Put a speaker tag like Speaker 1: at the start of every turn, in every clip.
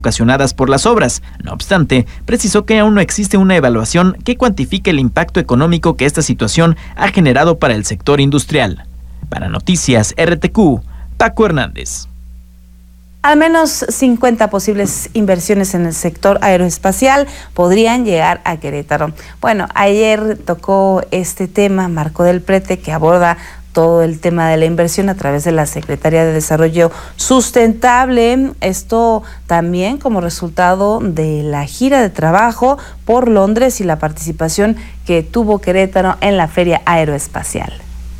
Speaker 1: ocasionadas por las obras. No obstante, precisó que aún no existe una evaluación que cuantifique el impacto económico que esta situación ha generado para el sector industrial. Para Noticias RTQ, Paco Hernández.
Speaker 2: Al menos 50 posibles inversiones en el sector aeroespacial podrían llegar a Querétaro. Bueno, ayer tocó este tema Marco del Prete, que aborda todo el tema de la inversión a través de la Secretaría de Desarrollo Sustentable. Esto también como resultado de la gira de trabajo por Londres y la participación que tuvo Querétaro en la Feria Aeroespacial.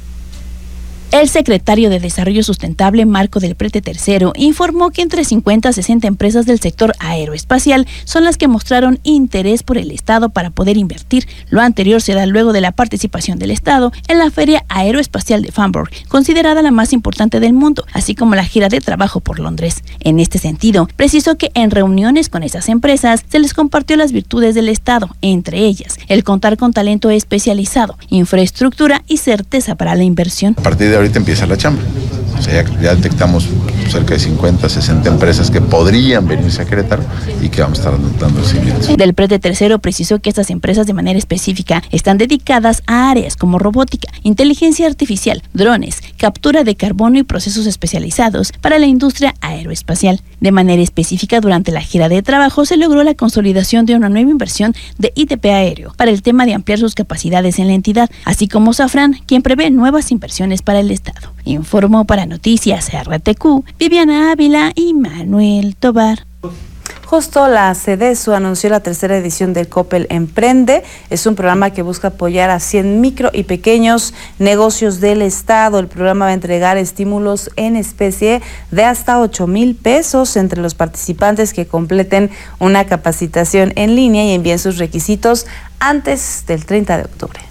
Speaker 3: El secretario de Desarrollo Sustentable, Marco del Prete III, informó que entre 50 a 60 empresas del sector aeroespacial son las que mostraron interés por el Estado para poder invertir. Lo anterior se da luego de la participación del Estado en la Feria Aeroespacial de Farnborough, considerada la más importante del mundo, así como la gira de trabajo por Londres. En este sentido, precisó que en reuniones con esas empresas se les compartió las virtudes del Estado, entre ellas el contar con talento especializado, infraestructura y certeza para la inversión.
Speaker 4: A partir de ahorita empieza la chamba. O sea, ya detectamos cerca de 50, 60 empresas que podrían venirse a Querétaro y que vamos a estar dando el seguimiento.
Speaker 3: Del Prete III precisó que estas empresas de manera específica están dedicadas a áreas como robótica, inteligencia artificial, drones, captura de carbono y procesos especializados para la industria aeroespacial. De manera específica, durante la gira de trabajo se logró la consolidación de una nueva inversión de ITP Aéreo para el tema de ampliar sus capacidades en la entidad, así como Safran, quien prevé nuevas inversiones para el Estado. Informó para Noticias RTQ, Viviana Ávila y Manuel Tobar.
Speaker 2: Justo la CEDESU anunció la tercera edición del Coppel Emprende. Es un programa que busca apoyar a 100 micro y pequeños negocios del Estado. El programa va a entregar estímulos en especie de hasta 8,000 pesos entre los participantes que completen una capacitación en línea y envíen sus requisitos antes del 30 de octubre.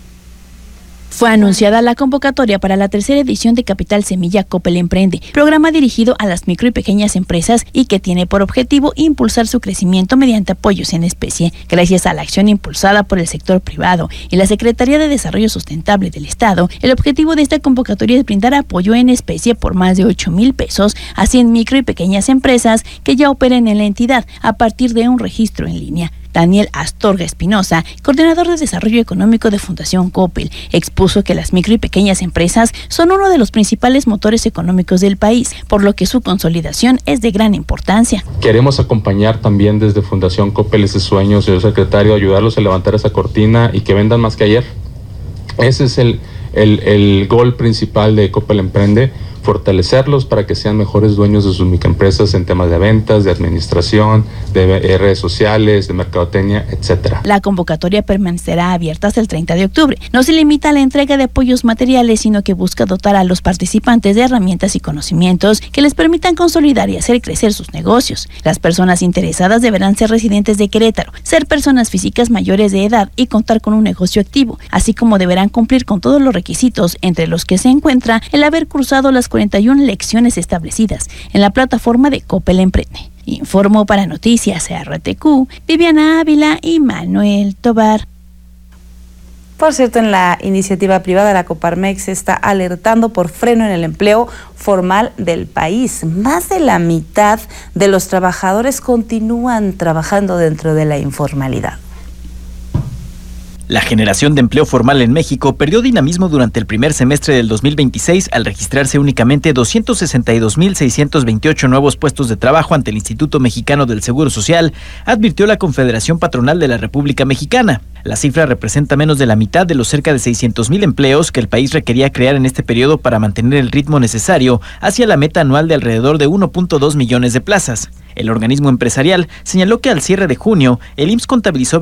Speaker 3: Fue anunciada la convocatoria para la tercera edición de Capital Semilla Coppel Emprende, programa dirigido a las micro y pequeñas empresas y que tiene por objetivo impulsar su crecimiento mediante apoyos en especie. Gracias a la acción impulsada por el sector privado y la Secretaría de Desarrollo Sustentable del Estado, el objetivo de esta convocatoria es brindar apoyo en especie por más de 8,000 pesos a 100 micro y pequeñas empresas que ya operen en la entidad a partir de un registro en línea. Daniel Astorga Espinosa, coordinador de Desarrollo Económico de Fundación Coppel, expuso que las micro y pequeñas empresas son uno de los principales motores económicos del país, por lo que su consolidación es de gran importancia.
Speaker 5: Queremos acompañar también desde Fundación Coppel ese sueño, señor secretario, ayudarlos a levantar esa cortina y que vendan más que ayer. Ese es el gol principal de Coppel Emprende, fortalecerlos para que sean mejores dueños de sus microempresas en temas de ventas, de administración, de redes sociales, de mercadotecnia, etcétera.
Speaker 3: La convocatoria permanecerá abierta hasta el 30 de octubre. No se limita a la entrega de apoyos materiales, sino que busca dotar a los participantes de herramientas y conocimientos que les permitan consolidar y hacer crecer sus negocios. Las personas interesadas deberán ser residentes de Querétaro, ser personas físicas mayores de edad y contar con un negocio activo, así como deberán cumplir con todos los requisitos, entre los que se encuentra el haber cursado las 41 lecciones establecidas en la plataforma de Coppel Emprende. Informó para Noticias RTQ, Viviana Ávila y Manuel Tobar.
Speaker 2: Por cierto, en la iniciativa privada, la Coparmex está alertando por freno en el empleo formal del país. Más de la mitad de los trabajadores continúan trabajando dentro de la informalidad.
Speaker 1: La generación de empleo formal en México perdió dinamismo durante el primer semestre del 2026 al registrarse únicamente 262,628 nuevos puestos de trabajo ante el Instituto Mexicano del Seguro Social, advirtió la Confederación Patronal de la República Mexicana. La cifra representa menos de la mitad de los cerca de 600,000 empleos que el país requería crear en este periodo para mantener el ritmo necesario hacia la meta anual de alrededor de 1.2 millones de plazas. El organismo empresarial señaló que al cierre de junio, el IMSS contabilizó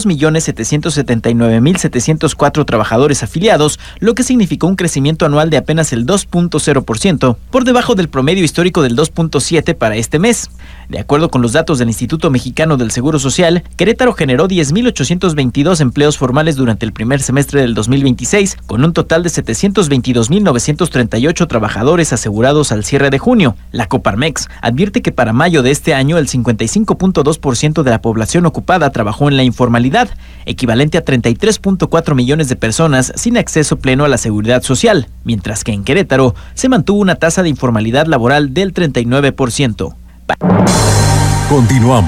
Speaker 1: 22,779,704 trabajadores afiliados, lo que significó un crecimiento anual de apenas el 2.0%, por debajo del promedio histórico del 2.7% para este mes. De acuerdo con los datos del Instituto Mexicano del Seguro Social, Querétaro generó 10,822 empleos formales durante el primer semestre del 2026, con un total de 722,938 trabajadores asegurados al cierre de junio. La Coparmex advierte que para mayo de este año el 55.2% de la población ocupada trabajó en la informalidad, equivalente a 33.4 millones de personas sin acceso pleno a la seguridad social, mientras que en Querétaro se mantuvo una tasa de informalidad laboral del 39%.
Speaker 6: Continuamos.